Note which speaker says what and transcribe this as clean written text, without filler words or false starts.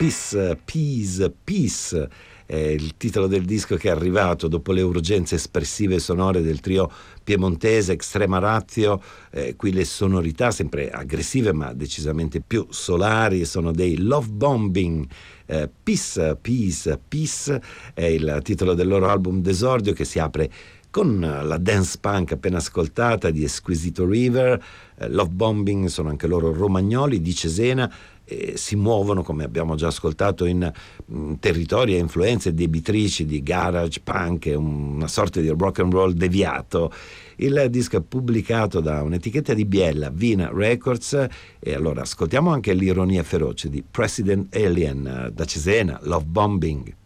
Speaker 1: Peace, Peace, Peace è il titolo del disco che è arrivato dopo le urgenze espressive e sonore del trio piemontese Extrema Ratio. Qui le sonorità sempre aggressive ma decisamente più solari sono dei Love Bombing. Peace, Peace, Peace è il titolo del loro album d'esordio, che si apre con la dance punk appena ascoltata di Esquisito River. Love Bombing sono anche loro romagnoli di Cesena e si muovono, come abbiamo già ascoltato, in territori e influenze debitrici di garage punk e una sorta di rock and roll deviato. Il disco è pubblicato da un'etichetta di Biella, Vina Records, e allora ascoltiamo anche l'ironia feroce di President Alien da Cesena, Love Bombing.